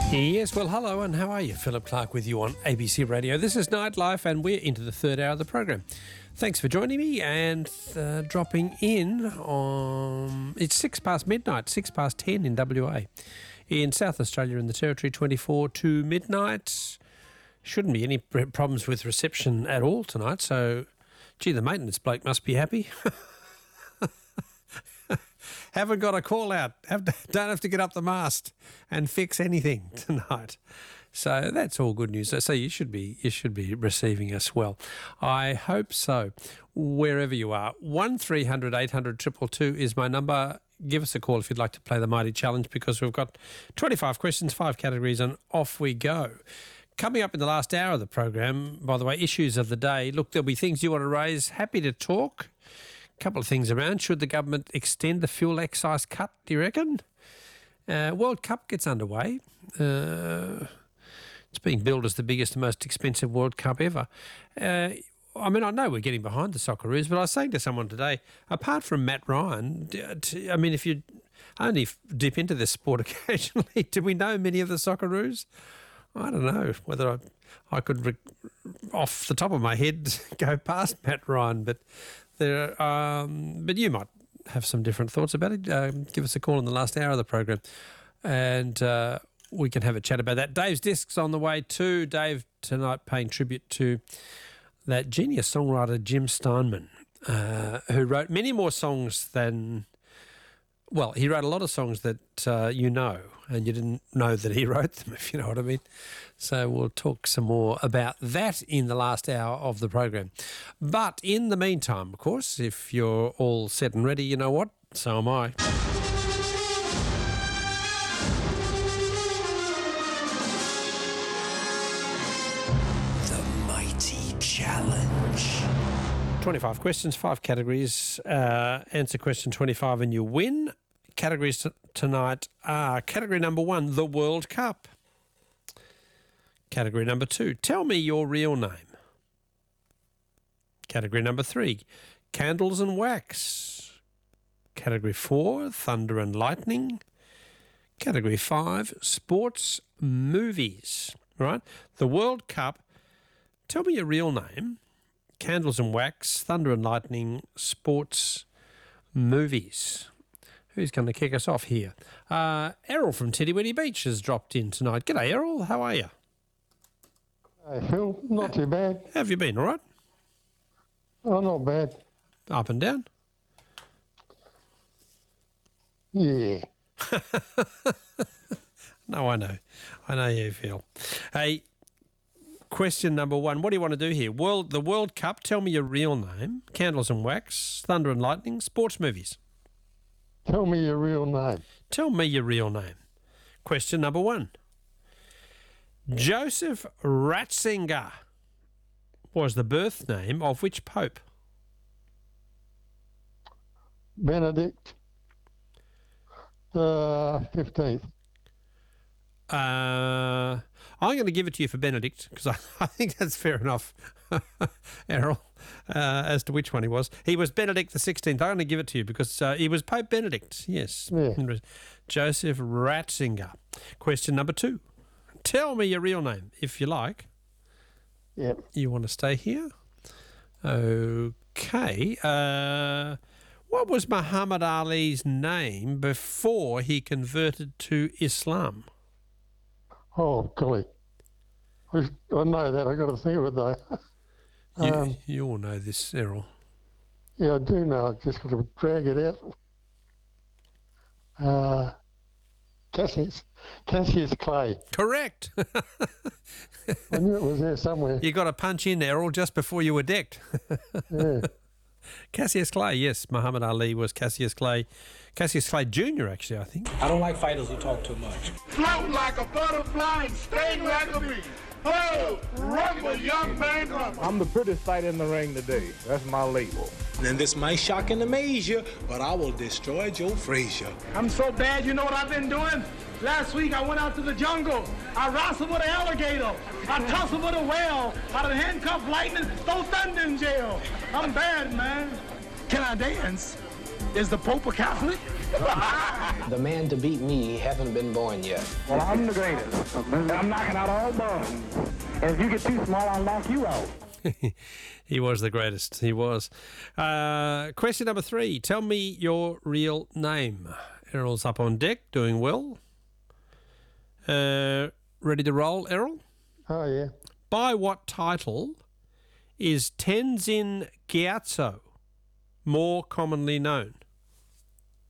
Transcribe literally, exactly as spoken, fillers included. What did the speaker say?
Yes, well, hello and how are you? Philip Clark with you on A B C Radio. This is Nightlife and we're into the third hour of the program. Thanks for joining me and uh, dropping in on... It's six past midnight, six past ten in W A. In South Australia in the Territory, twenty-four to midnight. Shouldn't be any problems with reception at all tonight, so, gee, the maintenance bloke must be happy. Haven't got a call out. Have, don't have to get up the mast and fix anything tonight. So that's all good news. So you should be you should be receiving us well. I hope so. Wherever you are, one three hundred eight hundred two two two is my number. Give us a call if you'd like to play the Mighty Challenge, because we've got twenty-five questions, five categories, and off we go. Coming up in the last hour of the program, by the way, issues of the day. Look, there'll be things you want to raise. Happy to talk. Couple of things around. Should the government extend the fuel excise cut, do you reckon? Uh, World Cup gets underway. Uh, it's being billed as the biggest and most expensive World Cup ever. Uh, I mean, I know we're getting behind the Socceroos, but I was saying to someone today, apart from Matt Ryan, I mean, if you only dip into this sport occasionally, do we know many of the Socceroos? I don't know whether I, I could, re- off the top of my head, go past Matt Ryan, but... There, um, but you might have some different thoughts about it. Uh, give us a call in the last hour of the program and uh, we can have a chat about that. Dave's Disc's on the way too. Dave tonight paying tribute to that genius songwriter Jim Steinman, uh, who wrote many more songs than... Well, he wrote a lot of songs that uh, you know, and you didn't know that he wrote them, if you know what I mean. So we'll talk some more about that in the last hour of the program. But in the meantime, of course, if you're all set and ready, you know what? So am I. The Mighty Challenge. twenty-five questions, five categories. Uh, answer question twenty-five and you win. Categories t- tonight are category number one, the World Cup. Category number two, tell me your real name. Category number three, candles and wax. Category four, thunder and lightning. Category five, sports movies. Right? The World Cup, tell me your real name. Candles and wax, thunder and lightning, sports, movies. Who's going to kick us off here? Uh, Errol from Tiddiwiddi Beach has dropped in tonight. G'day, Errol. How are you? Hey, Phil. Not too bad. How have you been, all right? Oh, not bad. Up and down? Yeah. No, I know. I know how you feel. Hey, question number one. What do you want to do here? World, the World Cup, tell me your real name. Candles and wax, thunder and lightning, sports movies. Tell me your real name. Tell me your real name. Question number one. Joseph Ratzinger was the birth name of which pope? Benedict the fifteenth. Uh, I'm going to give it to you for Benedict because I, I think that's fair enough, Errol, uh, as to which one he was. He was Benedict the sixteenth. I'm going to give it to you because uh, he was Pope Benedict, yes. Yeah. Joseph Ratzinger. Question number two. Tell me your real name, if you like. Yep. You want to stay here? Okay. Uh, what was Muhammad Ali's name before he converted to Islam? Oh, golly. I I know that. I've got to think of it, though. You, Um, you all know this, Errol. yeah, I do know. I've just got to drag it out. Uh, Cassius. Cassius Clay. Correct. I knew it was there somewhere. You got to punch in, Errol, just before you were decked. Yeah. Cassius Clay, yes. Muhammad Ali was Cassius Clay. Cassius Clay Junior, actually, I think. I don't like fighters who talk too much. Float like a butterfly and sting like a bee. Oh, rumble, young man, rumble. I'm the prettiest fighter in the ring today. That's my label. And this might shock and amaze you, but I will destroy Joe Frazier. I'm so bad, you know what I've been doing? Last week I went out to the jungle. I wrestled with an alligator. I tussled with a whale. I done handcuffed lightning, throw thunder in jail. I'm bad, man. Can I dance? Is the Pope a Catholic? The man to beat me haven't been born yet. Well, I'm the greatest. And I'm knocking out all bums. And if you get too small, I'll knock you out. He was the greatest. He was. Uh, question number three. Tell me your real name. Errol's up on deck, doing well. Uh, ready to roll, Errol? Oh, yeah. By what title is Tenzin Gyatso more commonly known?